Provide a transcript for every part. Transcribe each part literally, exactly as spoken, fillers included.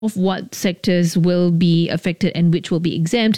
of what sectors will be affected and which will be exempt.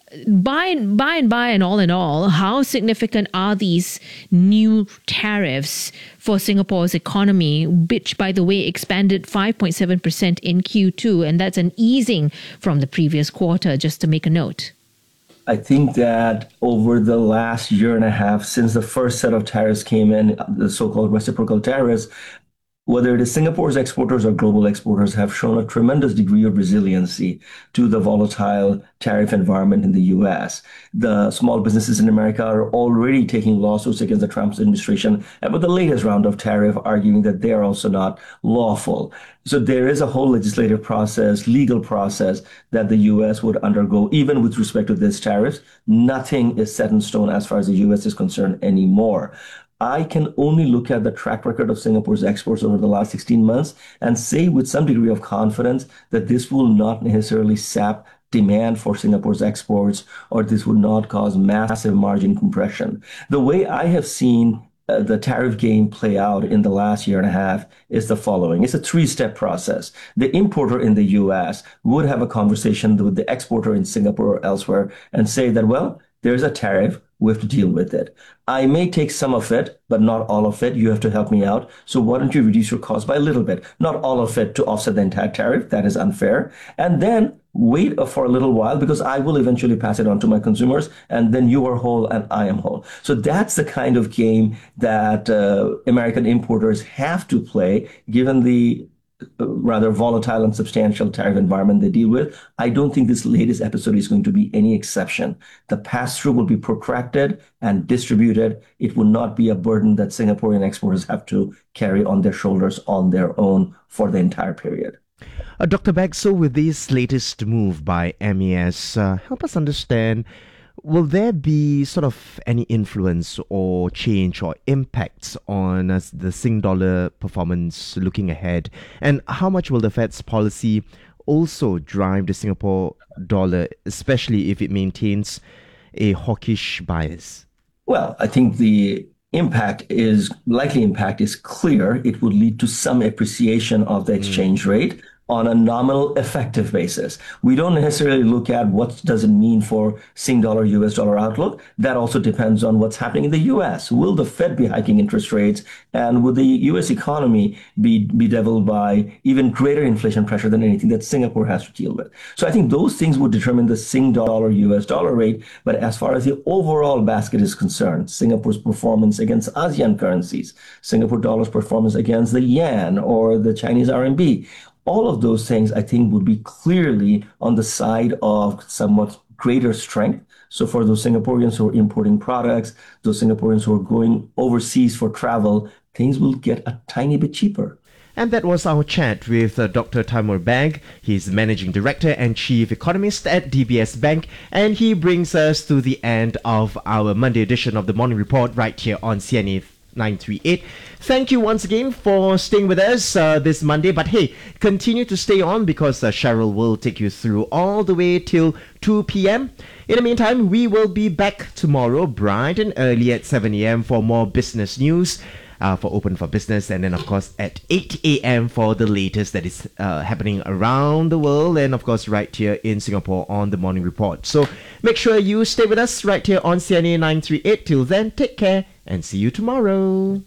By and by and by and all in all, how significant are these new tariffs for Singapore's economy, which, by the way, expanded five point seven percent in Q two, and that's an easing from the previous quarter, just to make a note? I think that over the last year and a half, since the first set of tariffs came in, the so-called reciprocal tariffs, whether it is Singapore's exporters or global exporters have shown a tremendous degree of resiliency to the volatile tariff environment in the U S. The small businesses in America are already taking lawsuits against the Trump administration about the latest round of tariff, arguing that they are also not lawful. So there is a whole legislative process, legal process that the U S would undergo, even with respect to this tariffs. Nothing is set in stone as far as the U S is concerned anymore. I can only look at the track record of Singapore's exports over the last sixteen months and say with some degree of confidence that this will not necessarily sap demand for Singapore's exports, or this would not cause massive margin compression. The way I have seen uh, the tariff game play out in the last year and a half is the following. It's a three-step process. The importer in the U S would have a conversation with the exporter in Singapore or elsewhere and say that, well, there's a tariff. We have to deal with it. I may take some of it, but not all of it. You have to help me out. So why don't you reduce your cost by a little bit? Not all of it to offset the entire tariff. That is unfair. And then wait for a little while, because I will eventually pass it on to my consumers, and then you are whole and I am whole. So that's the kind of game that uh, American importers have to play, given the rather volatile and substantial tariff environment they deal with. I don't think this latest episode is going to be any exception. The pass-through will be protracted and distributed. It will not be a burden that Singaporean exporters have to carry on their shoulders on their own for the entire period. Uh, Doctor Beg, so with this latest move by M A S, uh, help us understand, will there be sort of any influence or change or impacts on uh, the Sing dollar performance looking ahead? And how much will the Fed's policy also drive the Singapore dollar, especially if it maintains a hawkish bias? Well, I think the impact is, likely impact is clear. It would lead to some appreciation of the exchange mm. rate on a nominal effective basis. We don't necessarily look at what does it mean for Sing dollar, U S dollar outlook. That also depends on what's happening in the U S. Will the Fed be hiking interest rates? And will the U S economy be bedeviled by even greater inflation pressure than anything that Singapore has to deal with? So I think those things would determine the Sing dollar, U S dollar rate. But as far as the overall basket is concerned, Singapore's performance against ASEAN currencies, Singapore dollar's performance against the yen or the Chinese R M B, all of those things, I think, would be clearly on the side of somewhat greater strength. So for those Singaporeans who are importing products, those Singaporeans who are going overseas for travel, things will get a tiny bit cheaper. And that was our chat with uh, Doctor Taimur Beg. He's Managing Director and Chief Economist at D B S Bank. And he brings us to the end of our Monday edition of the Morning Report right here on C N A nine three eight. Thank you once again for staying with us uh, this Monday. But hey, continue to stay on, because uh, Cheryl will take you through all the way till two p.m. In the meantime, we will be back tomorrow bright and early at seven a.m. for more business news uh, for Open for Business. And then, of course, at eight a.m. for the latest that is uh, happening around the world. And, of course, right here in Singapore on the Morning Report. So make sure you stay with us right here on C N A nine three eight. Till then, take care and see you tomorrow.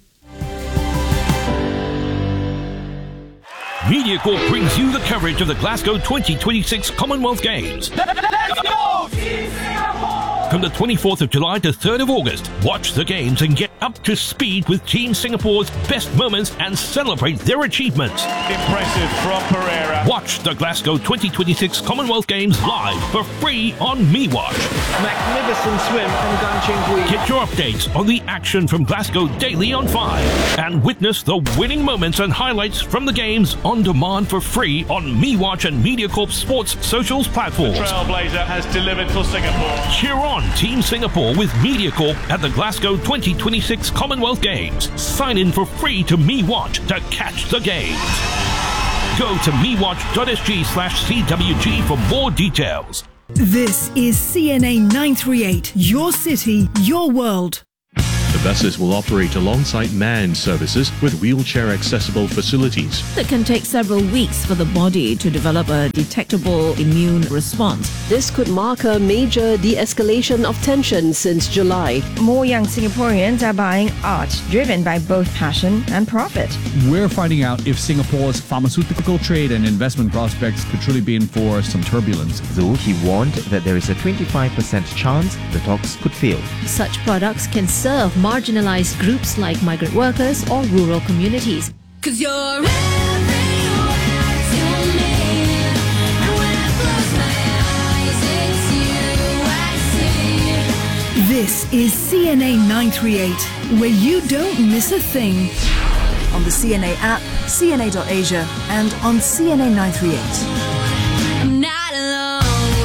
MediaCorp brings you the coverage of the Glasgow twenty twenty-six Commonwealth Games. Let's go! Team Singapore! From the twenty-fourth of July to third of August, watch the games and get up to speed with Team Singapore's best moments and celebrate their achievements. Impressive from Pereira. Watch the Glasgow twenty twenty-six Commonwealth Games live for free on MeWatch. Magnificent swim from Gan Cheng Hui. Get your updates on the action from Glasgow daily on five, and witness the winning moments and highlights from the games on demand for free on MeWatch and MediaCorp Sports socials platforms. The Trailblazer has delivered for Singapore. Cheer on Team Singapore with MediaCorp at the Glasgow twenty twenty-six Commonwealth Games. Sign in for free to MeWatch to catch the games. Go to mewatch.sg slash CWG for more details. This is C N A nine three eight, your city, your world. The buses will operate alongside manned services with wheelchair-accessible facilities. It can take several weeks for the body to develop a detectable immune response. This could mark a major de-escalation of tension since July. More young Singaporeans are buying art, driven by both passion and profit. We're finding out if Singapore's pharmaceutical trade and investment prospects could truly be in for some turbulence. Though he warned that there is a twenty-five percent chance the talks could fail. Such products can serve marginalized groups like migrant workers or rural communities. Cause you're everywhere to me, and when I close my eyes, it's you I see. This is C N A nine thirty-eight, where you don't miss a thing. On the C N A app, C N A dot asia, and on C N A nine thirty-eight. I'm not alone.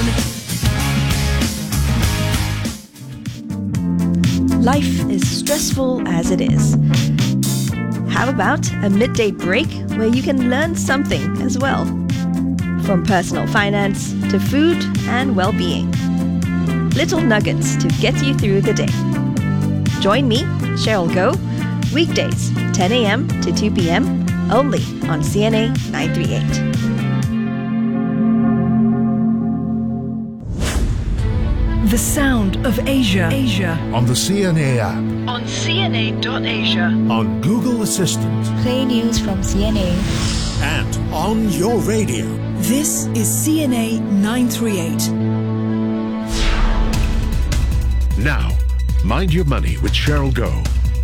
Life is stressful as it is. How about a midday break where you can learn something as well? From personal finance to food and well-being. Little nuggets to get you through the day. Join me, Cheryl Goh, weekdays, ten a.m. to two p.m. only on C N A nine thirty-eight. The sound of Asia. Asia. On the C N A app. On C N A dot asia. On Google Assistant. Play news from C N A. And on your radio. This is C N A nine thirty-eight. Now, Mind Your Money with Cheryl Goh.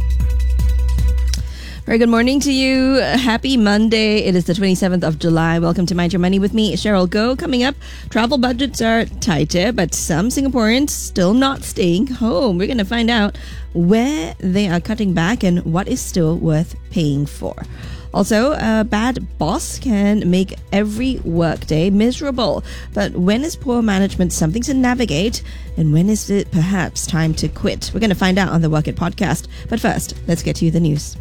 Very good morning to you. Happy Monday. It is the twenty-seventh of July. Welcome to Mind Your Money with me, Cheryl Goh. Coming up, travel budgets are tighter, but some Singaporeans still not staying home. We're going to find out where they are cutting back and what is still worth paying for. Also, a bad boss can make every workday miserable. But when is poor management something to navigate? And when is it perhaps time to quit? We're going to find out on the Work It podcast. But first, let's get to the news.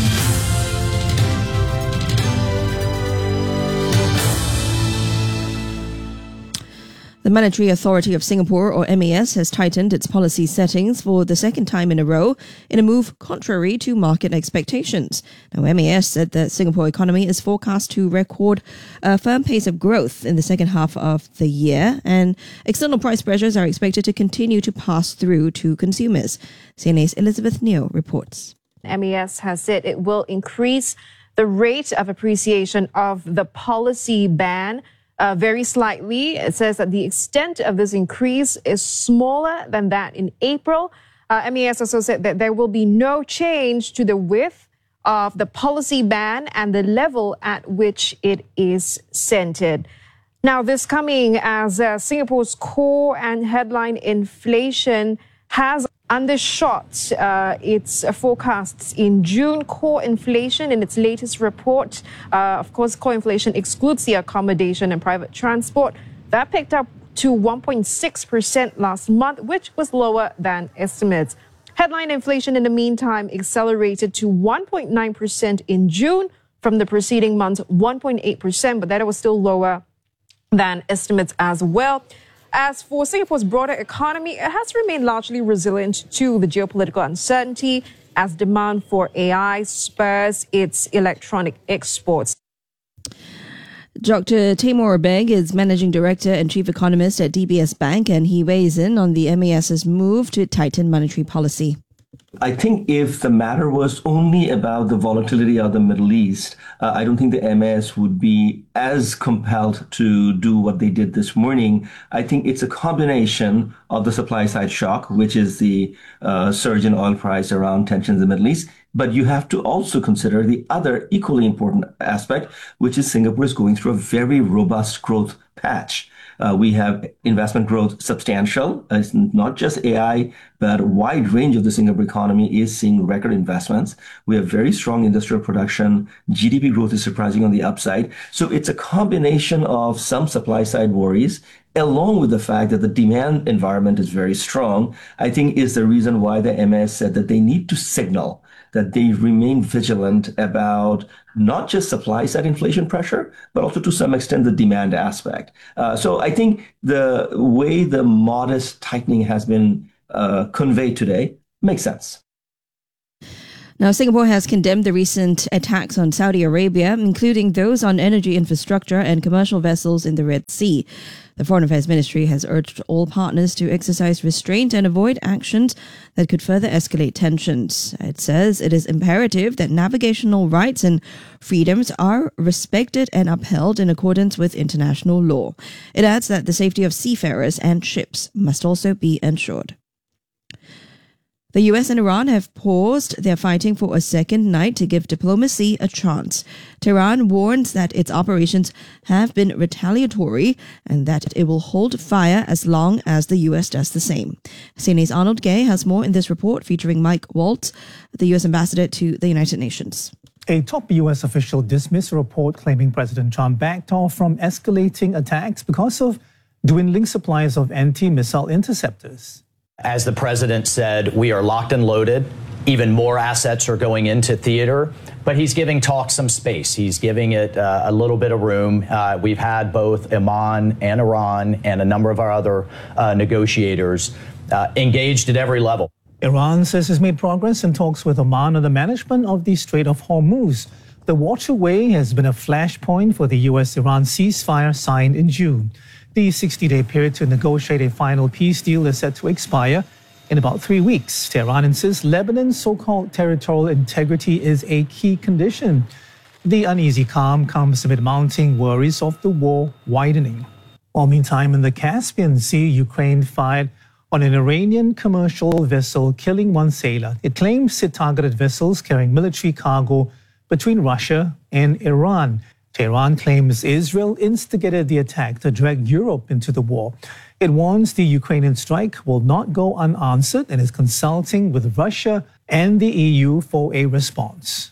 The Monetary Authority of Singapore, or M A S, has tightened its policy settings for the second time in a row in a move contrary to market expectations. Now, M A S said the Singapore economy is forecast to record a firm pace of growth in the second half of the year, and external price pressures are expected to continue to pass through to consumers. C N A's Elizabeth Neo reports. M A S has said it will increase the rate of appreciation of the policy ban Uh, very slightly. It says that the extent of this increase is smaller than that in April. Uh, M A S also said that there will be no change to the width of the policy ban and the level at which it is centered. Now, this coming as uh, Singapore's core and headline inflation has undershot uh, its forecasts in June. Core inflation in its latest report, uh, of course, core inflation excludes the accommodation and private transport. That picked up to one point six percent last month, which was lower than estimates. Headline inflation in the meantime accelerated to one point nine percent in June from the preceding month's one point eight percent, but that was still lower than estimates as well. As for Singapore's broader economy, it has remained largely resilient to the geopolitical uncertainty as demand for A I spurs its electronic exports. Doctor Taimur Beg is Managing Director and Chief Economist at D B S Bank, and he weighs in on the M A S's move to tighten monetary policy. I think if the matter was only about the volatility of the Middle East, uh, I don't think the M A S would be as compelled to do what they did this morning. I think it's a combination of the supply side shock, which is the uh, surge in oil price around tensions in the Middle East. But you have to also consider the other equally important aspect, which is Singapore is going through a very robust growth patch. Uh, we have investment growth substantial. It's not just A I, but a wide range of the Singapore economy is seeing record investments. We have very strong industrial production. G D P growth is surprising on the upside. So it's a combination of some supply side worries, along with the fact that the demand environment is very strong, I think is the reason why the M A S said that they need to signal that they remain vigilant about not just supply side inflation pressure, but also to some extent the demand aspect. Uh, so I think the way the modest tightening has been uh, conveyed today makes sense. Now, Singapore has condemned the recent attacks on Saudi Arabia, including those on energy infrastructure and commercial vessels in the Red Sea. The Foreign Affairs Ministry has urged all partners to exercise restraint and avoid actions that could further escalate tensions. It says it is imperative that navigational rights and freedoms are respected and upheld in accordance with international law. It adds that the safety of seafarers and ships must also be ensured. The U S and Iran have paused their fighting for a second night to give diplomacy a chance. Tehran warns that its operations have been retaliatory and that it will hold fire as long as the U S does the same. C N A's Arnold Gay has more in this report featuring Mike Waltz, the U S ambassador to the United Nations. A top U S official dismissed a report claiming President Trump backed off from escalating attacks because of dwindling supplies of anti-missile interceptors. As the president said, we are locked and loaded. Even more assets are going into theater, but he's giving talk some space. He's giving it uh, a little bit of room. Uh, we've had both Oman and Iran and a number of our other uh, negotiators uh, engaged at every level. Iran says it's made progress in talks with Oman on the management of the Strait of Hormuz. The waterway has been a flashpoint for the U S-Iran ceasefire signed in June. The sixty-day period to negotiate a final peace deal is set to expire in about three weeks. Tehran insists Lebanon's so-called territorial integrity is a key condition. The uneasy calm comes amid mounting worries of the war widening. While meantime, in the Caspian Sea, Ukraine fired on an Iranian commercial vessel, killing one sailor. It claims it targeted vessels carrying military cargo between Russia and Iran. Tehran claims Israel instigated the attack to drag Europe into the war. It warns the Ukrainian strike will not go unanswered and is consulting with Russia and the E U for a response.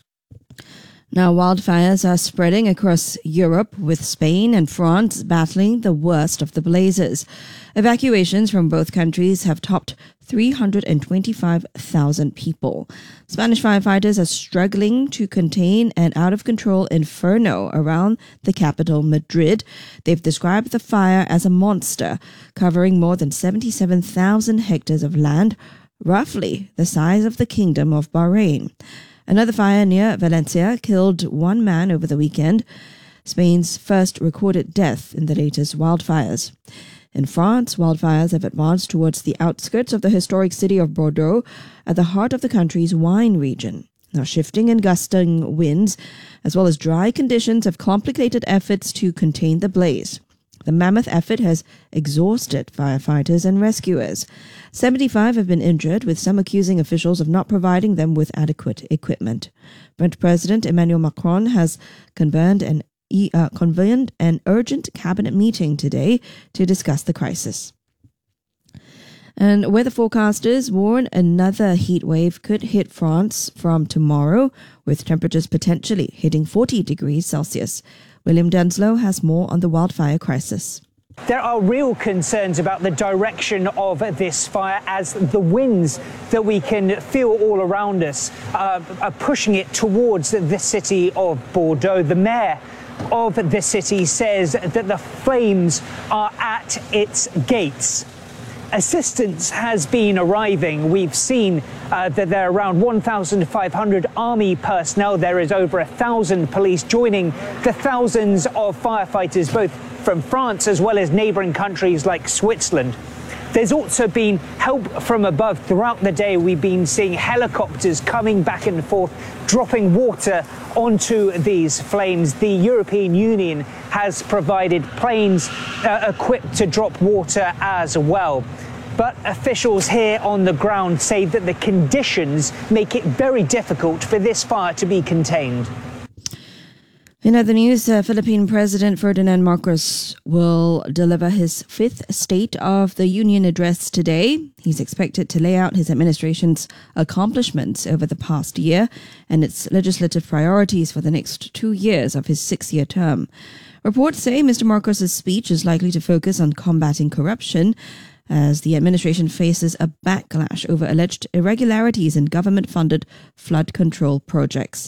Now, wildfires are spreading across Europe, with Spain and France battling the worst of the blazes. Evacuations from both countries have topped three hundred twenty-five thousand people. Spanish firefighters are struggling to contain an out-of-control inferno around the capital, Madrid. They've described the fire as a monster, covering more than seventy-seven thousand hectares of land, roughly the size of the Kingdom of Bahrain. Another fire near Valencia killed one man over the weekend, Spain's first recorded death in the latest wildfires. In France, wildfires have advanced towards the outskirts of the historic city of Bordeaux, at the heart of the country's wine region. Now, shifting and gusting winds, as well as dry conditions, have complicated efforts to contain the blaze. The mammoth effort has exhausted firefighters and rescuers. seventy-five have been injured, with some accusing officials of not providing them with adequate equipment. French President Emmanuel Macron has convened an, uh, convened an urgent cabinet meeting today to discuss the crisis. And weather forecasters warn another heat wave could hit France from tomorrow, with temperatures potentially hitting forty degrees Celsius. William Denslow has more on the wildfire crisis. There are real concerns about the direction of this fire, as the winds that we can feel all around us uh, are pushing it towards the city of Bordeaux. The mayor of the city says that the flames are at its gates. Assistance has been arriving. We've seen uh, that there are around one thousand five hundred army personnel. There is over a thousand police joining the thousands of firefighters, both from France as well as neighbouring countries like Switzerland. There's also been help from above. Throughout the day, we've been seeing helicopters coming back and forth, dropping water onto these flames. The European Union has provided planes uh, equipped to drop water as well. But officials here on the ground say that the conditions make it very difficult for this fire to be contained. In other news, uh, Philippine President Ferdinand Marcos will deliver his fifth State of the Union address today. He's expected to lay out his administration's accomplishments over the past year and its legislative priorities for the next two years of his six-year term. Reports say Mister Marcos' speech is likely to focus on combating corruption, as the administration faces a backlash over alleged irregularities in government-funded flood control projects.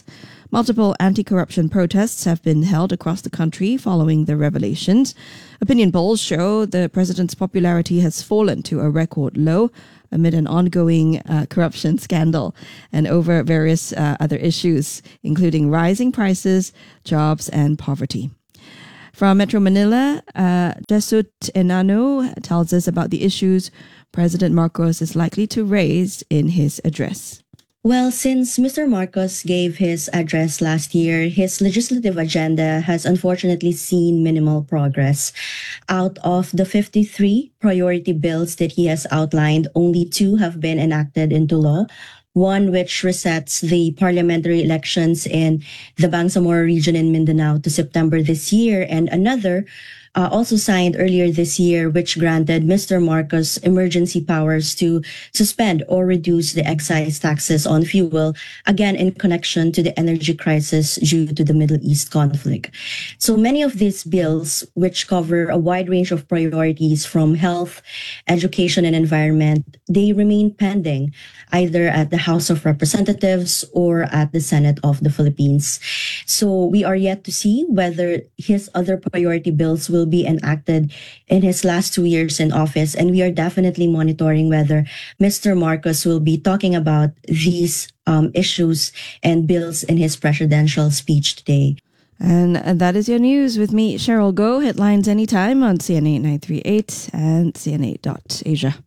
Multiple anti-corruption protests have been held across the country following the revelations. Opinion polls show the president's popularity has fallen to a record low amid an ongoing uh, corruption scandal and over various uh, other issues, including rising prices, jobs, and poverty. From Metro Manila, uh, Jesut Enano tells us about the issues President Marcos is likely to raise in his address. Well, since Mister Marcos gave his address last year, his legislative agenda has unfortunately seen minimal progress. Out of the fifty-three priority bills that he has outlined, only two have been enacted into law. One which resets the parliamentary elections in the Bangsamoro region in Mindanao to September this year, and another uh, also signed earlier this year, which granted Mister Marcos emergency powers to suspend or reduce the excise taxes on fuel, again in connection to the energy crisis due to the Middle East conflict. So many of these bills, which cover a wide range of priorities from health, education, and environment, they remain pending, either at the House of Representatives or at the Senate of the Philippines. So we are yet to see whether his other priority bills will be enacted in his last two years in office, and we are definitely monitoring whether Mister Marcos will be talking about these um, issues and bills in his presidential speech today. And that is your news with me, Cheryl Go. Headlines anytime on C N A nine three eight and C N A dot Asia.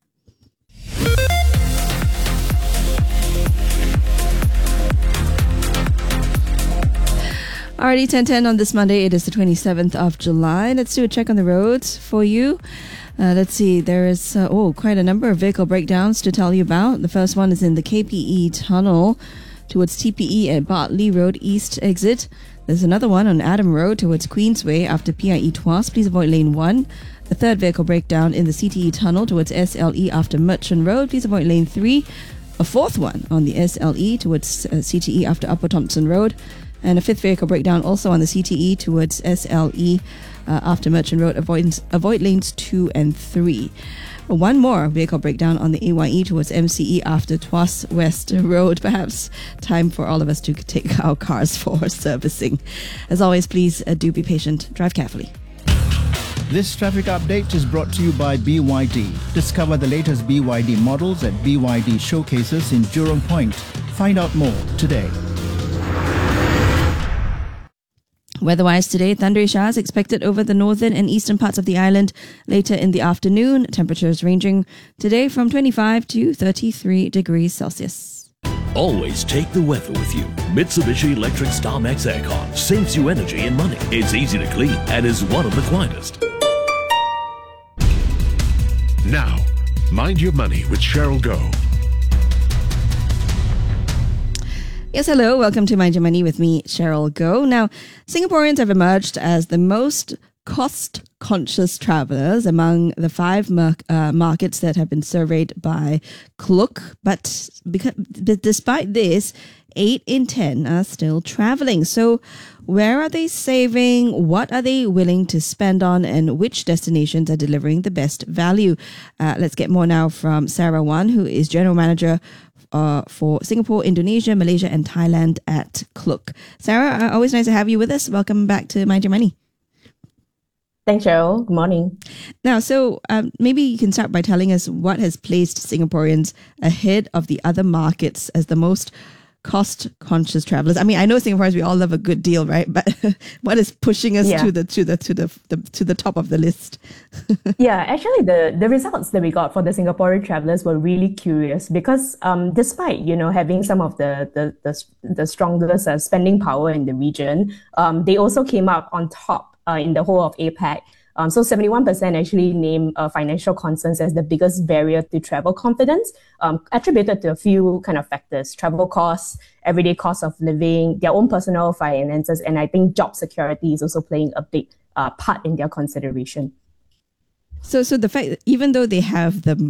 Alrighty, ten ten on this Monday. It is the twenty-seventh of July. Let's do a check on the roads for you. Uh, let's see, there is, uh, oh, quite a number of vehicle breakdowns to tell you about. The first one is in the K P E tunnel towards T P E at Bartley Road East exit. There's another one on Adam Road towards Queensway after P I E Tuas. Please avoid lane one. The third vehicle breakdown in the C T E tunnel towards S L E after Merchant Road. Please avoid lane three. A fourth one on the S L E towards uh, C T E after Upper Thompson Road. And a fifth vehicle breakdown also on the C T E towards S L E uh, after Merchant Road. Avoid, avoid lanes two and three. One more vehicle breakdown on the A Y E towards M C E after Tuas West Road. Perhaps time for all of us to take our cars for servicing. As always, please uh, do be patient. Drive carefully. This traffic update is brought to you by B Y D. Discover the latest B Y D models at B Y D showcases in Jurong Point. Find out more today. Weather-wise today, thundery showers expected over the northern and eastern parts of the island later in the afternoon. Temperatures ranging today from twenty-five to thirty-three degrees Celsius. Always take the weather with you. Mitsubishi Electric StarMax Aircon saves you energy and money. It's easy to clean and is one of the quietest. Now, Mind Your Money with Cheryl Go. Yes, hello. Welcome to Mind Your Money with me, Cheryl Go. Now, Singaporeans have emerged as the most cost-conscious travelers among the five mar- uh, markets that have been surveyed by Klook. But because, but despite this, eight in ten are still traveling. So where are they saving? What are they willing to spend on? And which destinations are delivering the best value? Uh, let's get more now from Sarah Wan, who is General Manager Uh, for Singapore, Indonesia, Malaysia, and Thailand at Klook. Sarah, uh, always nice to have you with us. Welcome back to Mind Your Money. Thanks, Cheryl. Good morning. Now, so um, maybe you can start by telling us what has placed Singaporeans ahead of the other markets as the most cost-conscious travelers. I mean, I know Singaporeans, we all love a good deal, right? But what is pushing us Yeah. to the to the to the, the to the top of the list? Yeah, actually, the, the results that we got for the Singaporean travelers were really curious because um, despite, you know, having some of the the the, the strongest uh, spending power in the region, um, they also came up on top uh, in the whole of APAC. Um, so seventy-one percent actually name uh, financial concerns as the biggest barrier to travel confidence, um, attributed to a few kind of factors: travel costs, everyday cost of living, their own personal finances, and I think job security is also playing a big uh, part in their consideration. So, so the fact that even though they have the the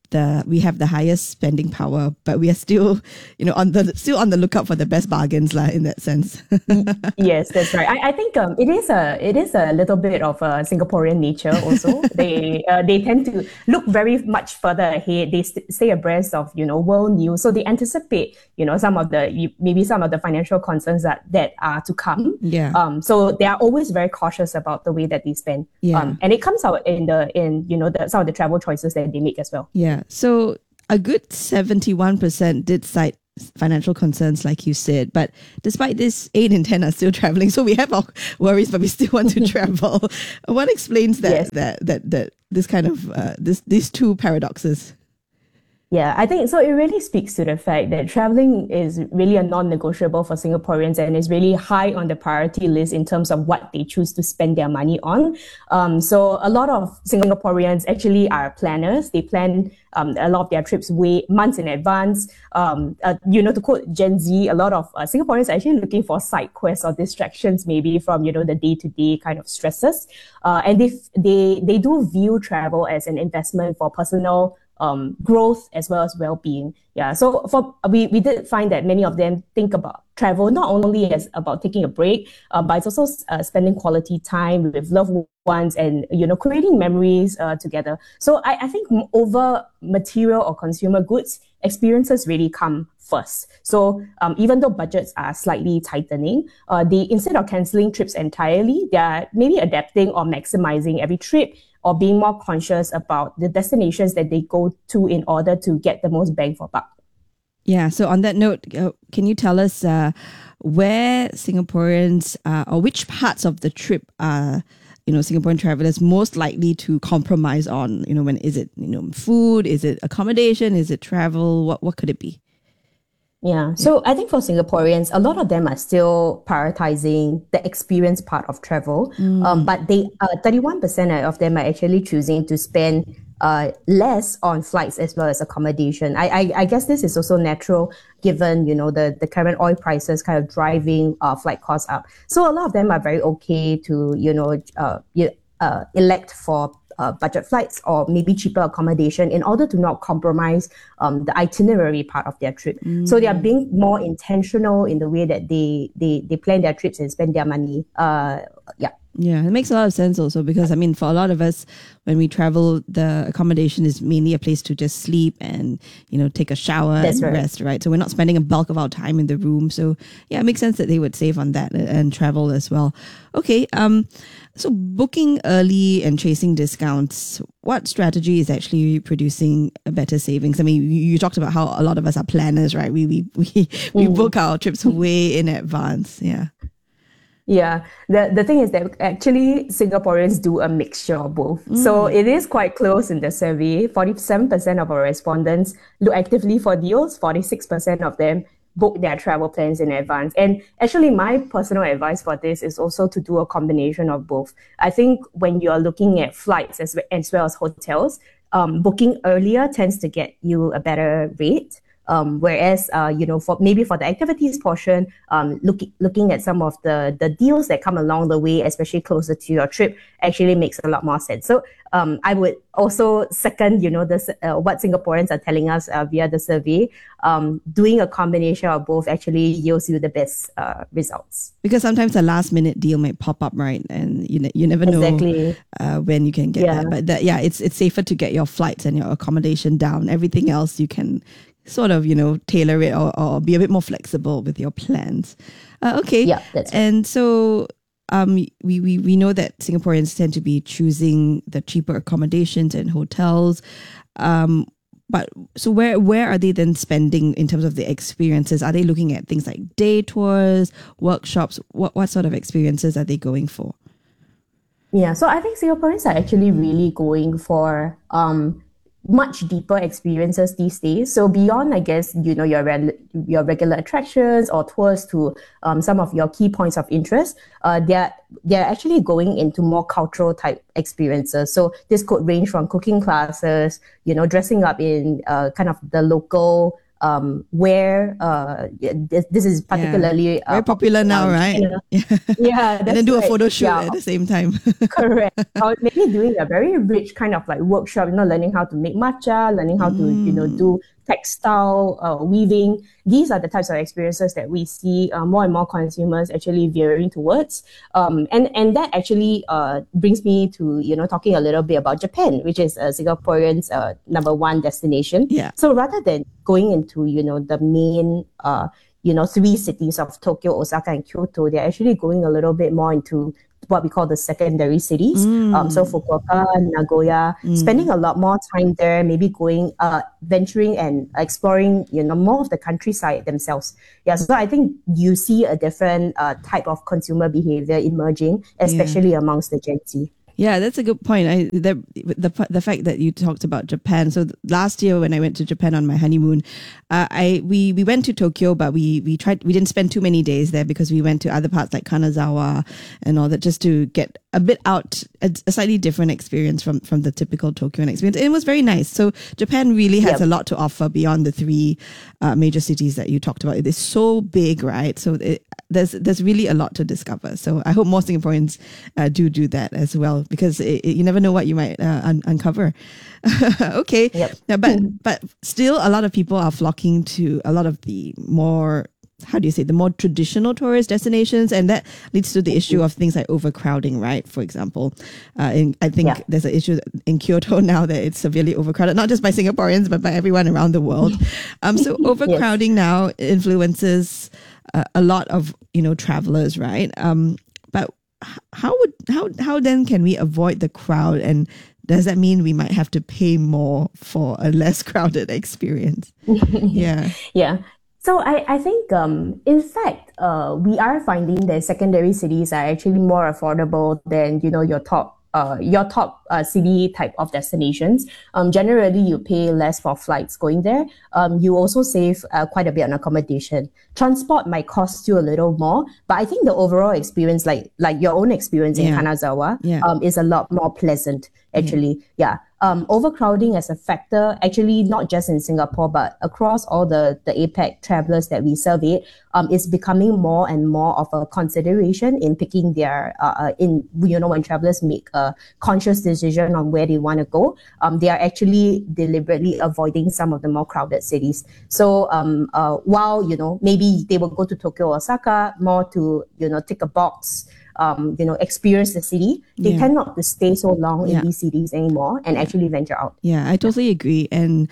the we have the highest spending power, but we are still, you know, on the still on the lookout for the best bargains, lah, in that sense. Yes, that's right. I, I think um, it is a it is a little bit of a Singaporean nature also. they uh, they tend to look very much further ahead. They st- stay abreast of, you know, world news, so they anticipate, you know, some of the you- maybe some of the financial concerns that that are to come. Yeah. Um. So they are always very cautious about the way that they spend. Yeah. Um. And it comes out in the in you know the, some of the travel choices that they make as well. Yeah. So a good seventy-one percent did cite financial concerns, like you said, but despite this, eight in ten are still traveling. So we have our worries, but we still want to travel. What explains that? Yes. That that that this kind of uh, this these two paradoxes? Yeah, I think so. It really speaks to the fact that traveling is really a non-negotiable for Singaporeans and is really high on the priority list in terms of what they choose to spend their money on. Um, so a lot of Singaporeans actually are planners. They plan um, a lot of their trips way months in advance. Um, uh, you know, to quote Gen Z, a lot of uh, Singaporeans are actually looking for side quests or distractions, maybe from, you know, the day-to-day kind of stresses. Uh, and they they they do view travel as an investment for personal Um, growth as well as well-being. Yeah. So for we we did find that many of them think about travel not only as about taking a break, uh, but it's also uh, spending quality time with loved ones and, you know, creating memories uh, together. So I, I think over material or consumer goods, experiences really come first. So um, even though budgets are slightly tightening, uh, they instead of cancelling trips entirely, they are maybe adapting or maximizing every trip, or being more conscious about the destinations that they go to in order to get the most bang for buck. Yeah. So on that note, uh, can you tell us uh, where Singaporeans uh, or which parts of the trip are, you know, Singaporean travelers most likely to compromise on? You know, when is it, you know, food? Is it accommodation? Is it travel? What what could it be? Yeah. So I think for Singaporeans, a lot of them are still prioritizing the experience part of travel. Mm. Um, but they, uh, thirty-one percent of them are actually choosing to spend uh, less on flights as well as accommodation. I, I, I guess this is also natural given, you know, the, the current oil prices kind of driving uh, flight costs up. So a lot of them are very okay to, you know, uh, uh, elect for Uh, budget flights or maybe cheaper accommodation in order to not compromise um, the itinerary part of their trip. Mm. So they are being more intentional in the way that they they, they plan their trips and spend their money. Uh, yeah. Yeah, it makes a lot of sense also because, I mean, for a lot of us, when we travel, the accommodation is mainly a place to just sleep and, you know, take a shower That's and right. rest, right? So we're not spending a bulk of our time in the room. So, yeah, it makes sense that they would save on that and, and travel as well. Okay, um, so booking early and chasing discounts, what strategy is actually producing a better savings? I mean, you, you talked about how a lot of us are planners, right? We, we, we, we Mm. book our trips way in advance, yeah. Yeah, the the thing is that actually Singaporeans do a mixture of both. So it is quite close in the survey. forty-seven percent of our respondents look actively for deals. forty-six percent of them book their travel plans in advance. And actually my personal advice for this is also to do a combination of both. I think when you're looking at flights as, as well as hotels, um, booking earlier tends to get you a better rate. Um, whereas, uh, you know, for maybe for the activities portion, um, looking looking at some of the the deals that come along the way, especially closer to your trip, actually makes a lot more sense. So, um, I would also second, you know, this uh, what Singaporeans are telling us uh, via the survey. Um, doing a combination of both actually yields you the best uh, results. Because sometimes a last minute deal might pop up, right? And you ne- you never know Exactly. uh, when you can get Yeah. that. But that, yeah, it's it's safer to get your flights and your accommodation down. Everything else you can sort of, you know, tailor it or, or be a bit more flexible with your plans. Uh, okay. Yeah, that's right. And so um, we, we, we know that Singaporeans tend to be choosing the cheaper accommodations and hotels. Um, but so where where are they then spending in terms of the experiences? Are they looking at things like day tours, workshops? What what sort of experiences are they going for? Yeah, so I think Singaporeans are actually really going for um, much deeper experiences these days. So beyond, I guess, you know, your rel- your regular attractions or tours to um, some of your key points of interest, uh, they're they're actually going into more cultural type experiences. So this could range from cooking classes, you know, dressing up in uh, kind of the local um, where uh, this, this is particularly uh, Very popular now, um, right? China. Yeah, And then do a that's photo right. shoot Yeah. at the same time. Correct. Or maybe doing a very rich kind of like workshop, you know, learning how to make matcha, learning how to, you know, do textile uh, weaving. These are the types of experiences that we see uh, more and more consumers actually veering towards. Um, and, and that actually uh, brings me to, you know, talking a little bit about Japan, which is uh, Singaporeans' uh, number one destination. Yeah. So rather than going into, you know, the main, uh, you know, three cities of Tokyo, Osaka, and Kyoto, they're actually going a little bit more into what we call the secondary cities. Mm. Um, so Fukuoka, Nagoya, Mm. spending a lot more time there, maybe going, uh, venturing and exploring, you know, more of the countryside themselves. Yeah, so I think you see a different uh, type of consumer behavior emerging, especially amongst the Gen Z. Yeah, that's a good point. I the the the fact that you talked about Japan. So th- last year when I went to Japan on my honeymoon, uh, I we we went to Tokyo, but we we tried we didn't spend too many days there because we went to other parts like Kanazawa and all that just to get a bit out a, a slightly different experience from from the typical Tokyoan experience. It was very nice. So Japan really has Yep. a lot to offer beyond the three uh, major cities that you talked about. It is so big, right? So it, there's there's really a lot to discover. So I hope more Singaporeans uh, do do that as well, because it, it- you never know what you might uh, un- uncover. Okay, yeah, but but still, a lot of people are flocking to a lot of the more, how do you say, the more traditional tourist destinations, and that leads to the issue of things like overcrowding, right? For example, uh, in, I think Yeah. there's an issue in Kyoto now that it's severely overcrowded, not just by Singaporeans but by everyone around the world. Um, so overcrowding now influences uh, a lot of you know travelers, right? Um, but h- how would how how then can we avoid the crowd, and does that mean we might have to pay more for a less crowded experience? Yeah. Yeah. So I, I think, um, in fact, uh, we are finding that secondary cities are actually more affordable than, you know, your top, uh, your top uh, city type of destinations. Um, generally, you pay less for flights going there. Um, you also save uh, quite a bit on accommodation. Transport might cost you a little more, but I think the overall experience, like like your own experience in Yeah. Kanazawa, Yeah. um, is a lot more pleasant. Actually, yeah. Um, overcrowding as a factor, actually not just in Singapore, but across all the, the APEC travelers that we surveyed, um, is becoming more and more of a consideration in picking their, uh, uh, in, you know, when travelers make a conscious decision on where they want to go, um, they are actually deliberately avoiding some of the more crowded cities. So, um, uh, while, you know, maybe they will go to Tokyo, Osaka more to, you know, tick a box, um, you know, experience the city, they Yeah. tend not to stay so long Yeah. in these cities anymore and actually venture out. Yeah, I totally agree. And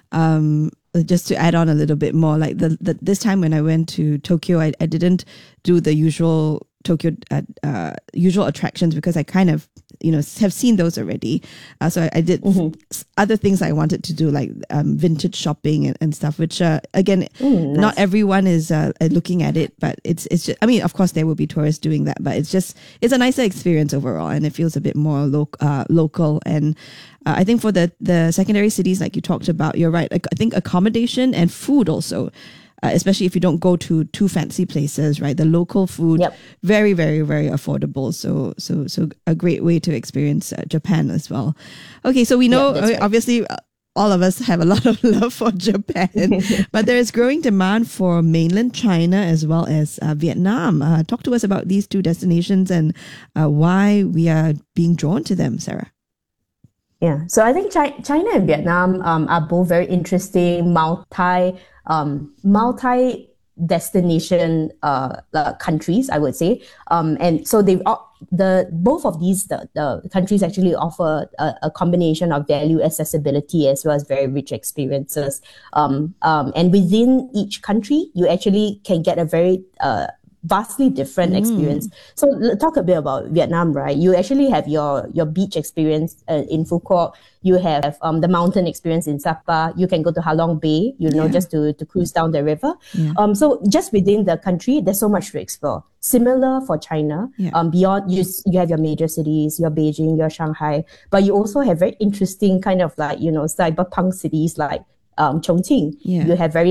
um, just to add on a little bit more, like the, the this time when I went to Tokyo, I, I didn't do the usual Tokyo uh, uh, usual attractions because I kind of you know have seen those already. Uh, so I, I did s- other things I wanted to do, like um, vintage shopping and, and stuff. Which uh, again, Mm, nice. not everyone is uh, uh, looking at it, but it's it's. Just, I mean, of course, there will be tourists doing that, but it's just it's a nicer experience overall, and it feels a bit more lo- uh, local. And uh, I think for the the secondary cities, like you talked about, you're right. I I think accommodation and food also. Uh, especially if you don't go to too fancy places, right? The local food, very, very, very affordable. So, so, so a great way to experience uh, Japan as well. Okay, so we know Yeah, that's uh, right. obviously uh, all of us have a lot of love for Japan, but there is growing demand for mainland China as well as uh, Vietnam. Uh, talk to us about these two destinations and uh, why we are being drawn to them, Sarah. Yeah, so I think Chi- China and Vietnam um, are both very interesting, multi, um, multi destination uh, uh, countries, I would say. Um, and so they've all- the both of these the, the countries actually offer a, a combination of value, accessibility, as well as very rich experiences. Um, um, and within each country, you actually can get a very uh, vastly different Mm. experience. So l- talk a bit about Vietnam, right? You actually have your your beach experience uh, in Phu Quoc. You have um, the mountain experience in Sapa. You can go to Halong Bay, you know, Yeah. just to, to cruise down the river. Yeah. Um, so just within the country, there's so much to explore. Similar for China. Yeah. Um, beyond you, s- you have your major cities, your Beijing, your Shanghai, but you also have very interesting kind of like you know cyberpunk cities like um, Chongqing. Yeah. You have very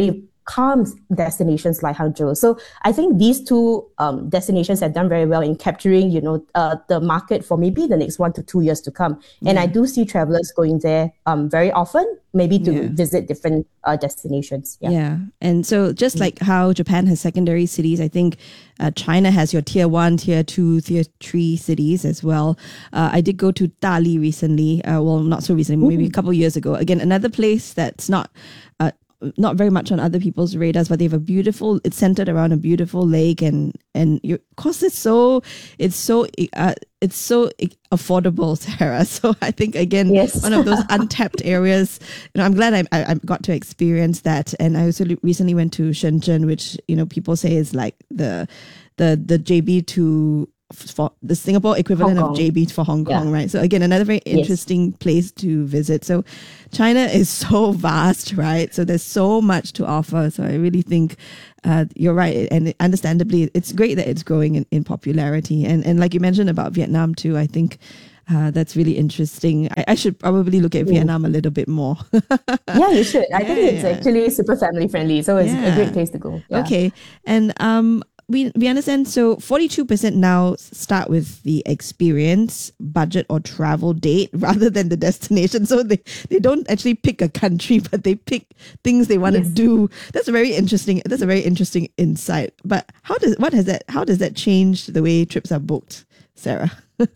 calm destinations like Hangzhou. So I think these two um, destinations have done very well in capturing, you know, uh, the market for maybe the next one to two years to come. And Yeah. I do see travelers going there um, very often, maybe to Yeah. visit different uh, destinations. Yeah. Yeah. And so just like how Japan has secondary cities, I think uh, China has your tier one, tier two, tier three cities as well. Uh, I did go to Dali recently. Uh, well, not so recently, maybe a couple of years ago. Again, another place that's not uh, not very much on other people's radars, but they have a beautiful, it's centered around a beautiful lake, and, and you, of course it's so, it's so, uh, it's so affordable, Sarah. So I think, again, Yes. one of those untapped areas, you know, I'm glad I, I, I got to experience that. And I also recently went to Shenzhen, which, you know, people say is like the, the, the J B to, for the Singapore equivalent Hong of Kong. J B for Hong Kong, Yeah. right? So again, another very Yes. interesting place to visit. So China is so vast, right? So there's so much to offer. So I really think uh, you're right. And understandably, it's great that it's growing in, in popularity. And, and like you mentioned about Vietnam too, I think uh, that's really interesting. I, I should probably look at Vietnam a little bit more. Yeah, you should. I think it's Yeah. actually super family friendly. So it's a Yeah. great place to go. Yeah. Okay. And um, we we understand, so forty-two percent now start with the experience, budget or travel date rather than the destination. So they, they don't actually pick a country, but they pick things they want to Yes. do. That's a very interesting that's a very interesting insight. But how does what has that how does that change the way trips are booked, Sarah?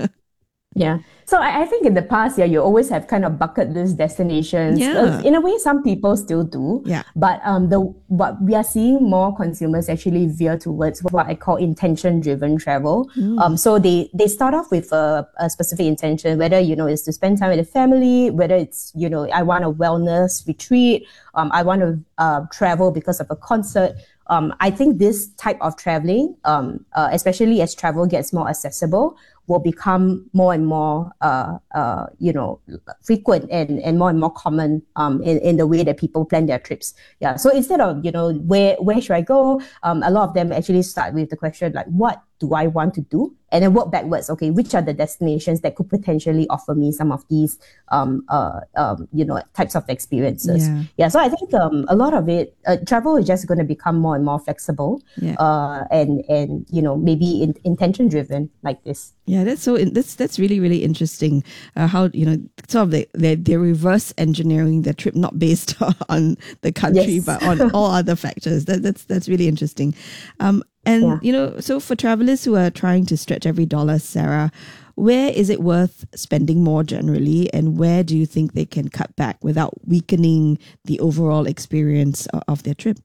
Yeah. So I, I think in the past, yeah, you always have kind of bucket list destinations. Yeah. Uh, in a way, some people still do. Yeah. But um, the what we are seeing more consumers actually veer towards what I call intention-driven travel. Mm. Um, so they they start off with a, a specific intention, whether you know it's to spend time with the family, whether it's you know I want a wellness retreat, um, I want to uh, travel because of a concert. Um, I think this type of traveling, um, uh, especially as travel gets more accessible, will become more and more, uh, uh, you know, frequent and, and more and more common um, in, in the way that people plan their trips. Yeah. So instead of, you know, where where should I go? Um, a lot of them actually start with the question like, what do I want to do? And then work backwards. Okay, which are the destinations that could potentially offer me some of these, um, uh, um, you know, types of experiences? Yeah. Yeah. So I think um, a lot of it, uh, travel is just going to become more and more flexible, Yeah. uh, and and you know maybe in, intention driven like this. Yeah, that's so. That's that's really really interesting. Uh, how you know sort of they they they're reverse engineering their trip, not based on the country, Yes. but on all other factors. That that's that's really interesting. Um, and Yeah. you know, so for travelers who are trying to stretch every dollar, Sarah, where is it worth spending more generally, and where do you think they can cut back without weakening the overall experience of, of their trip?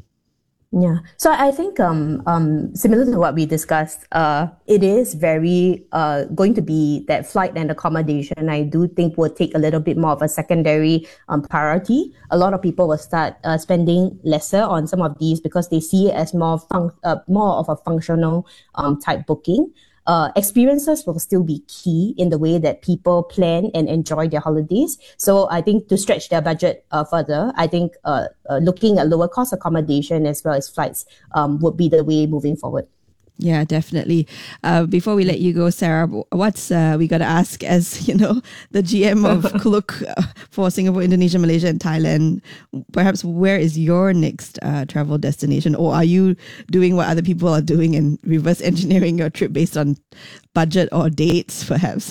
Yeah. So I think um um similar to what we discussed, uh it is very uh going to be that flight and accommodation. I do think will take a little bit more of a secondary um priority. A lot of people will start uh, spending lesser on some of these because they see it as more fun- uh, more of a functional um type booking. Uh, experiences will still be key in the way that people plan and enjoy their holidays. So I think to stretch their budget uh, further, I think uh, uh, looking at lower cost accommodation as well as flights um, would be the way moving forward. Yeah, definitely. Uh, before we let you go, Sarah, what's uh, we got to ask as, you know, the G M of Klook uh, for Singapore, Indonesia, Malaysia and Thailand, perhaps where is your next uh, travel destination? Or are you doing what other people are doing and reverse engineering your trip based on budget or dates, perhaps?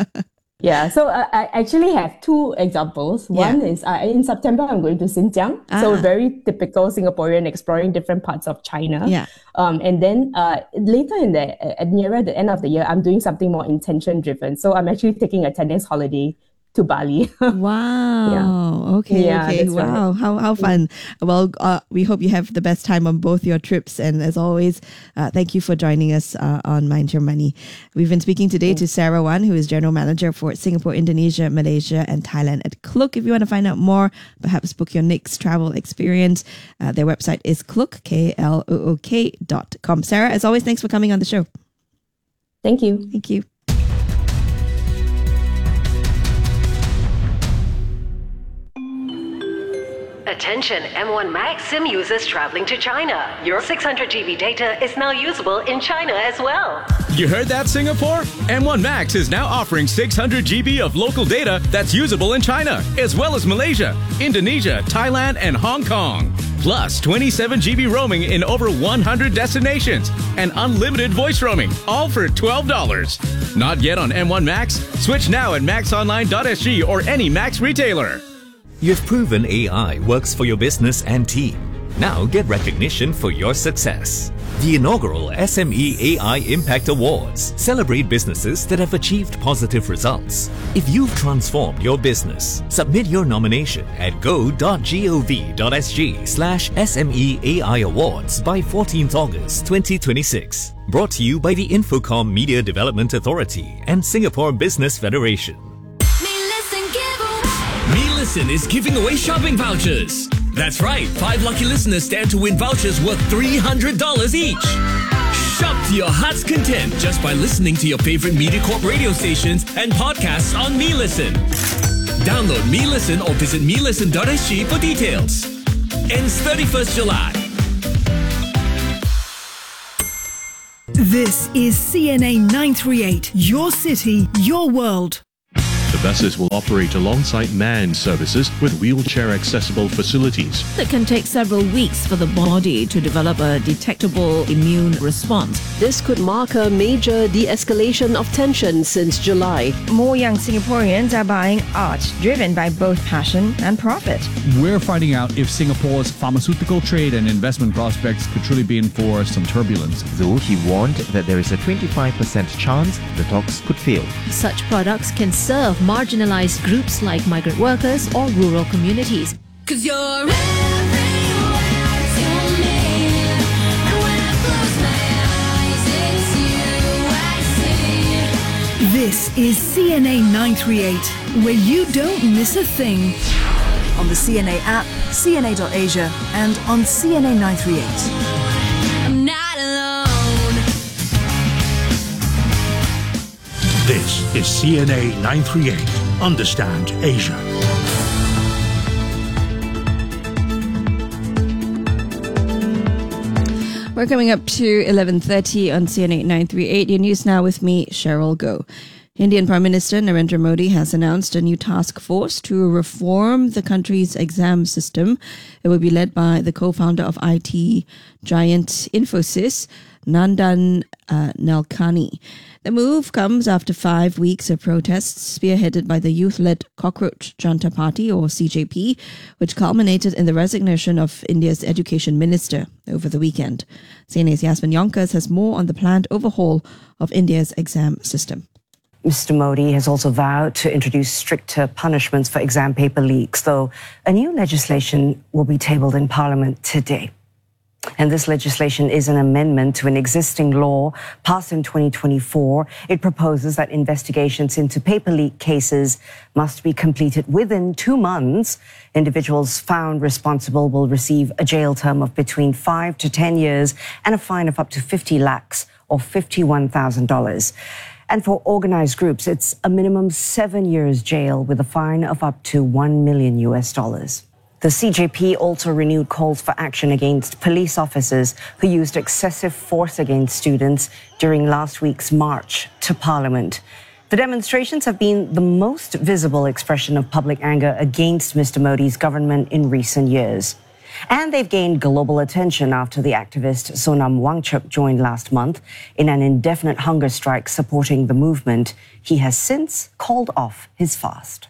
Yeah, so uh, I actually have two examples. One is uh, in September, I'm going to Xinjiang. So Ah. very typical Singaporean exploring different parts of China. Yeah. Um, and then uh, later in the, uh, nearer the end of the year, I'm doing something more intention driven. So I'm actually taking a ten days holiday to Bali. Wow. Okay. Yeah, okay. that's right. Wow. How how fun. Well, uh, we hope you have the best time on both your trips. And as always, uh, thank you for joining us uh, on Mind Your Money. We've been speaking today to Sarah Wan, who is General Manager for Singapore, Indonesia, Malaysia, and Thailand at Klook. If you want to find out more, perhaps book your next travel experience, uh, their website is klook, K L O O K dot com. Sarah, as always, thanks for coming on the show. Thank you. Thank you. Attention M one Max SIM users traveling to China. Your six hundred G B data is now usable in China as well. You heard that, Singapore? M one Max is now offering six hundred G B of local data that's usable in China, as well as Malaysia, Indonesia, Thailand, and Hong Kong. Plus twenty-seven G B roaming in over one hundred destinations and unlimited voice roaming, all for twelve dollars. Not yet on M one Max? Switch now at max online dot s g or any Max retailer. You've proven A I works for your business and team. Now get recognition for your success. The inaugural S M E A I Impact Awards celebrate businesses that have achieved positive results. If you've transformed your business, submit your nomination at go dot gov dot s g slash S M E A I Awards by fourteenth August twenty twenty-six. Brought to you by the Infocom Media Development Authority and Singapore Business Federation. Me Listen is giving away shopping vouchers. That's right, five lucky listeners stand to win vouchers worth three hundred dollars each. Shop to your heart's content just by listening to your favorite MediaCorp radio stations and podcasts on Me Listen. Download Me Listen or visit me listen dot s g for details. Ends thirty-first July. This is C N A nine thirty-eight, your city, your world. The buses will operate alongside manned services with wheelchair-accessible facilities. It can take several weeks for the body to develop a detectable immune response. This could mark a major de-escalation of tension since July. More young Singaporeans are buying art driven by both passion and profit. We're finding out if Singapore's pharmaceutical trade and investment prospects could truly be in for some turbulence. Though he warned that there is a twenty-five percent chance the talks could fail. Such products can serve marginalized groups like migrant workers or rural communities. Cause you're everywhere to me. And when I close my eyes, it's you I see. This is C N A nine thirty-eight, where you don't miss a thing. On the C N A app, C N A dot asia, and on C N A nine thirty-eight. I'm not alone. This is C N A nine thirty-eight. Understand Asia. We're coming up to eleven thirty on C N A nine thirty-eight. Your news now with me, Cheryl Goh. Indian Prime Minister Narendra Modi has announced a new task force to reform the country's exam system. It will be led by the co-founder of I T giant Infosys, Nandan uh, Nilekani. The move comes after five weeks of protests spearheaded by the youth-led Cockroach Janta Party, or C J P, which culminated in the resignation of India's education minister over the weekend. C N A's Yasmin Yonkers has more on the planned overhaul of India's exam system. Mister Modi has also vowed to introduce stricter punishments for exam paper leaks, though a new legislation will be tabled in Parliament today. And this legislation is an amendment to an existing law passed in twenty twenty-four. It proposes that investigations into paper leak cases must be completed within two months. Individuals found responsible will receive a jail term of between five to ten years and a fine of up to fifty lakhs or fifty-one thousand dollars. And for organized groups, it's a minimum seven years jail with a fine of up to one million U S dollars. The C J P also renewed calls for action against police officers who used excessive force against students during last week's march to Parliament. The demonstrations have been the most visible expression of public anger against Mister Modi's government in recent years. And they've gained global attention after the activist Sonam Wangchuk joined last month in an indefinite hunger strike supporting the movement. He has since called off his fast.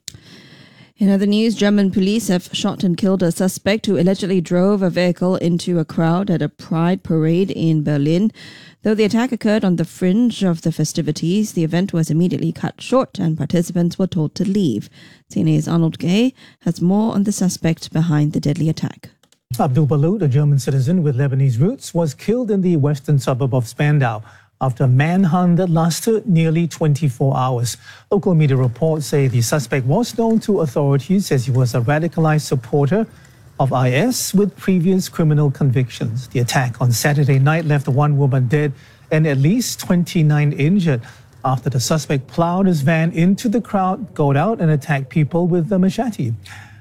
In other news, German police have shot and killed a suspect who allegedly drove a vehicle into a crowd at a pride parade in Berlin. Though the attack occurred on the fringe of the festivities, the event was immediately cut short and participants were told to leave. C N A's Arnold Gay has more on the suspect behind the deadly attack. Abdul Balut, a German citizen with Lebanese roots, was killed in the western suburb of Spandau after a manhunt that lasted nearly twenty-four hours. Local media reports say the suspect was known to authorities as he was a radicalized supporter of I S with previous criminal convictions. The attack on Saturday night left one woman dead and at least twenty-nine injured after the suspect plowed his van into the crowd, got out and attacked people with a machete.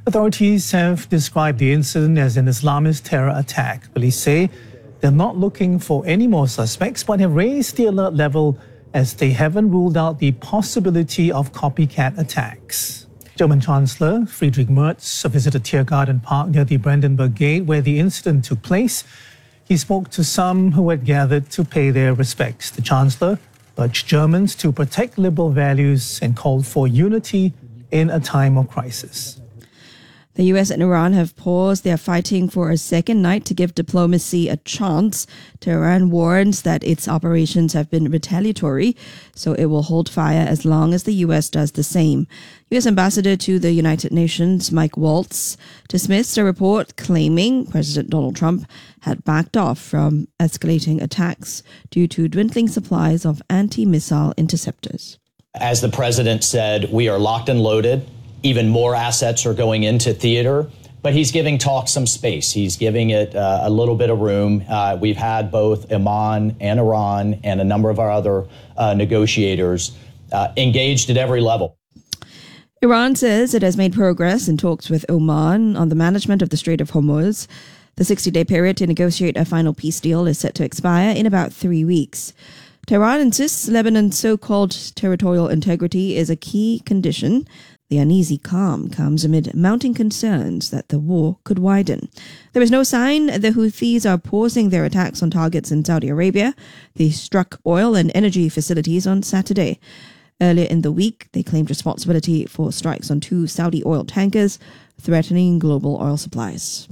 Authorities have described the incident as an Islamist terror attack. Police say they're not looking for any more suspects but have raised the alert level as they haven't ruled out the possibility of copycat attacks. German Chancellor Friedrich Merz visited Tiergarten Park near the Brandenburg Gate where the incident took place. He spoke to some who had gathered to pay their respects. The Chancellor urged Germans to protect liberal values and called for unity in a time of crisis. The U S and Iran have paused their fighting for a second night to give diplomacy a chance. Tehran warns that its operations have been retaliatory, so it will hold fire as long as the U S does the same. U S Ambassador to the United Nations, Mike Waltz, dismissed a report claiming President Donald Trump had backed off from escalating attacks due to dwindling supplies of anti-missile interceptors. As the president said, we are locked and loaded. Even more assets are going into theater, but he's giving talk some space. He's giving it uh, a little bit of room. Uh, we've had both Oman and Iran and a number of our other uh, negotiators uh, engaged at every level. Iran says it has made progress in talks with Oman on the management of the Strait of Hormuz. The sixty-day period to negotiate a final peace deal is set to expire in about three weeks. Tehran insists Lebanon's so-called territorial integrity is a key condition. The uneasy calm comes amid mounting concerns that the war could widen. There is no sign the Houthis are pausing their attacks on targets in Saudi Arabia. They struck oil and energy facilities on Saturday. Earlier in the week, they claimed responsibility for strikes on two Saudi oil tankers, threatening global oil supplies.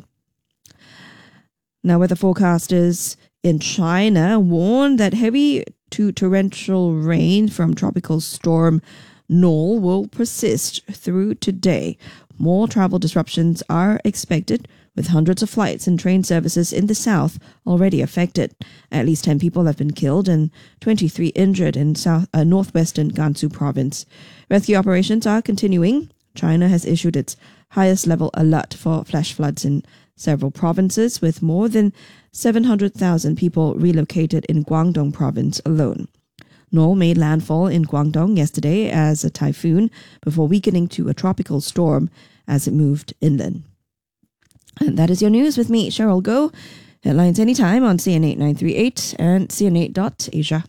Now, weather forecasters in China warn that heavy to torrential rain from tropical storm Noel will persist through today. More travel disruptions are expected, with hundreds of flights and train services in the south already affected. At least ten people have been killed and twenty-three injured in south, uh, northwestern Gansu province. Rescue operations are continuing. China has issued its highest level alert for flash floods in several provinces, with more than seven hundred thousand people relocated in Guangdong province alone. Noel made landfall in Guangdong yesterday as a typhoon before weakening to a tropical storm as it moved inland. And that is your news with me, Cheryl Goh. Headlines anytime on C N eight nine three eight and C N eight dot asia.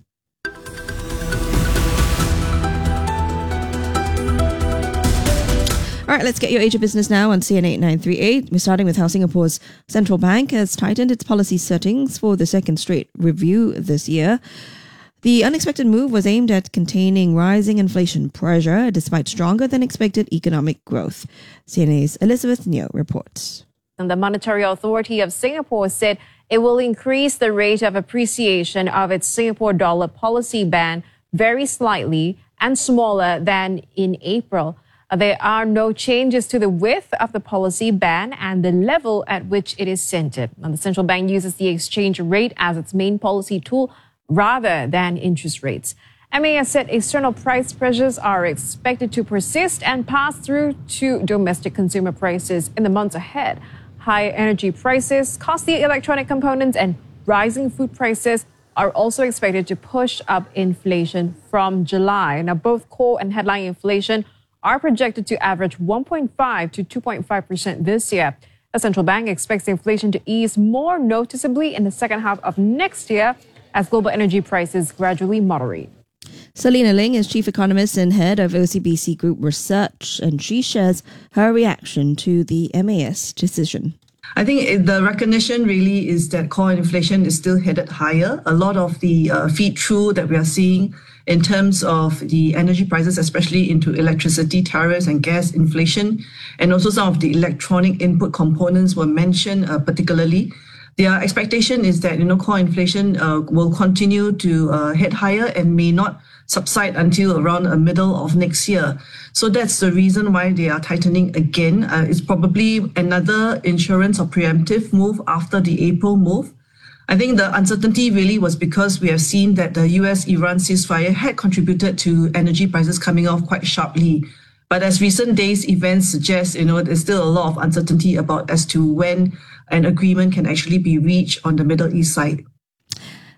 All right, let's get your Asia business now on C N eight nine three eight. We're starting with how Singapore's central bank has tightened its policy settings for the second straight review this year. The unexpected move was aimed at containing rising inflation pressure despite stronger than expected economic growth. C N A's Elizabeth Neo reports. And the Monetary Authority of Singapore said it will increase the rate of appreciation of its Singapore dollar policy band very slightly and smaller than in April. There are no changes to the width of the policy band and the level at which it is centered. And the central bank uses the exchange rate as its main policy tool rather than interest rates. M A S said external price pressures are expected to persist and pass through to domestic consumer prices in the months ahead. Higher energy prices, costly electronic components, and rising food prices are also expected to push up inflation from July. Now, both core and headline inflation are projected to average one point five to two point five percent this year. The central bank expects inflation to ease more noticeably in the second half of next year as global energy prices gradually moderate. Selena Ling is chief economist and head of O C B C Group Research, and she shares her reaction to the M A S decision. I think the recognition really is that core inflation is still headed higher. A lot of the uh, feed through that we are seeing in terms of the energy prices, especially into electricity tariffs and gas inflation, and also some of the electronic input components were mentioned uh, particularly. Their expectation is that, you know, core inflation uh, will continue to uh, head higher and may not subside until around the middle of next year. So that's the reason why they are tightening again. Uh, it's probably another insurance or preemptive move after the April move. I think the uncertainty really was because we have seen that the U S-Iran ceasefire had contributed to energy prices coming off quite sharply. But as recent days events suggest, you know, there's still a lot of uncertainty about as to when an agreement can actually be reached on the Middle East side.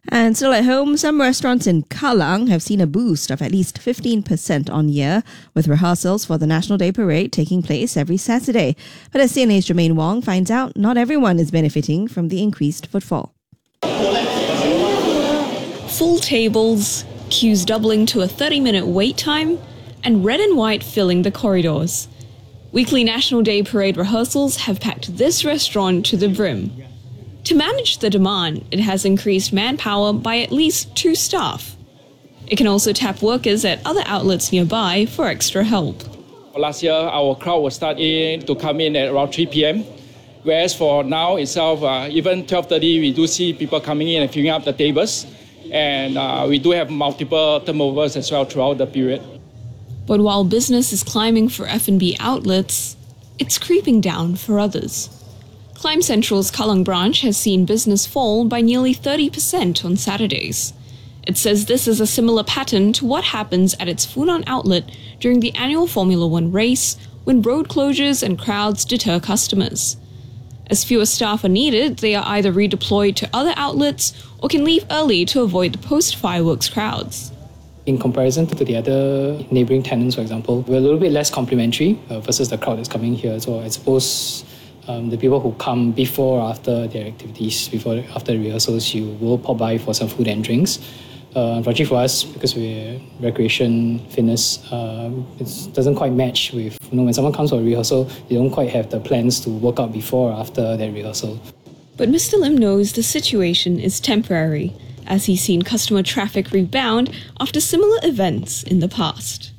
And still at home, some restaurants in Kallang have seen a boost of at least fifteen percent on year, with rehearsals for the National Day Parade taking place every Saturday. But as C N A's Jermaine Wong finds out, not everyone is benefiting from the increased footfall. Full tables, queues doubling to a thirty-minute wait time, and red and white filling the corridors. Weekly National Day Parade rehearsals have packed this restaurant to the brim. To manage the demand, it has increased manpower by at least two staff. It can also tap workers at other outlets nearby for extra help. Last year, our crowd will start in to come in at around three p.m. Whereas for now itself, uh, even twelve thirty, we do see people coming in and filling up the tables. And uh, we do have multiple turnovers as well throughout the period. But while business is climbing for F and B outlets, it's creeping down for others. Climb Central's Kallang branch has seen business fall by nearly thirty percent on Saturdays. It says this is a similar pattern to what happens at its Funan outlet during the annual Formula One race, when road closures and crowds deter customers. As fewer staff are needed, they are either redeployed to other outlets or can leave early to avoid the post-fireworks crowds. In comparison to the other neighbouring tenants, for example, we're a little bit less complimentary uh, versus the crowd that's coming here. So I suppose um, the people who come before or after their activities, before after the rehearsals, you will pop by for some food and drinks. Uh, unfortunately for us, because we're recreation, fitness, um, it doesn't quite match with, you know, when someone comes for a rehearsal, they don't quite have the plans to work out before or after their rehearsal. But Mister Lim knows the situation is temporary, as he's seen customer traffic rebound after similar events in the past.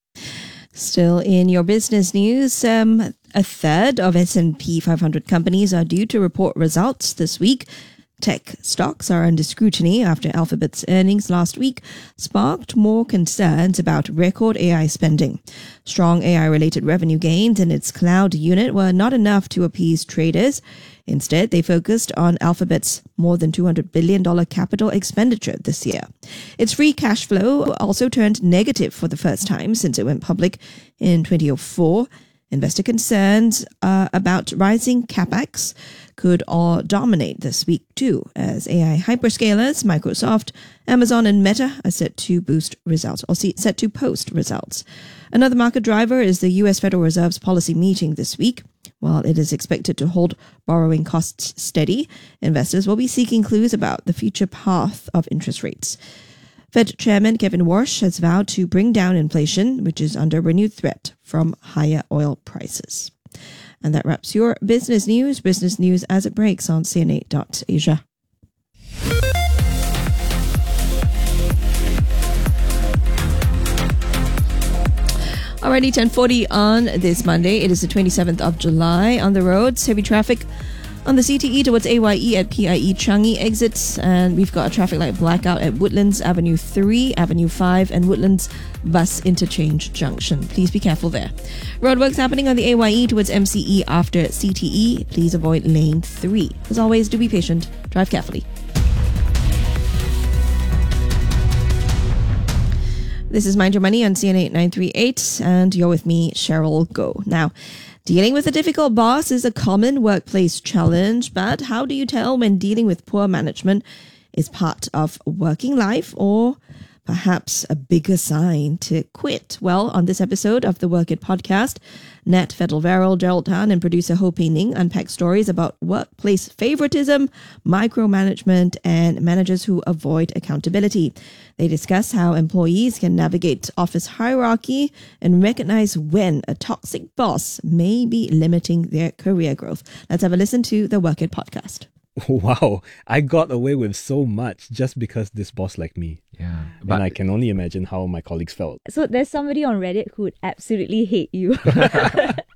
Still in your business news, um, a third of S and P five hundred companies are due to report results this week. Tech stocks are under scrutiny after Alphabet's earnings last week sparked more concerns about record A I spending. Strong A I-related revenue gains in its cloud unit were not enough to appease traders. Instead, they focused on Alphabet's more than two hundred billion dollars capital expenditure this year. Its free cash flow also turned negative for the first time since it went public in twenty oh four. Investor concerns uh, about rising capex could all dominate this week too, as A I hyperscalers, Microsoft, Amazon and Meta are set to boost results, or set to post results. Another market driver is the U S Federal Reserve's policy meeting this week. While it is expected to hold borrowing costs steady, investors will be seeking clues about the future path of interest rates. Fed Chairman Kevin Warsh has vowed to bring down inflation, which is under renewed threat from higher oil prices. And that wraps your business news. Business news as it breaks on C N A dot Asia. Alrighty, ten forty on this Monday. It is the twenty-seventh of July. On the roads, heavy traffic on the C T E towards A Y E at P I E Changi exits, and we've got a traffic light blackout at Woodlands Avenue three, Avenue five, and Woodlands Bus Interchange Junction. Please be careful there. Roadworks happening on the A Y E towards M C E after C T E. Please avoid lane three. As always, do be patient. Drive carefully. This is Mind Your Money on C N A nine three eight, and you're with me, Cheryl Goh. Now, dealing with a difficult boss is a common workplace challenge, but how do you tell when dealing with poor management is part of working life or perhaps a bigger sign to quit? Well, on this episode of the Work It podcast, Nat Federal, Gerald Tan and producer Ho Pei Ning unpack stories about workplace favoritism, micromanagement, and managers who avoid accountability. They discuss how employees can navigate office hierarchy and recognize when a toxic boss may be limiting their career growth. Let's have a listen to the Work It podcast. Wow, I got away with so much just because this boss liked me. Yeah. But and I can only imagine how my colleagues felt. So there's somebody on Reddit who would absolutely hate you.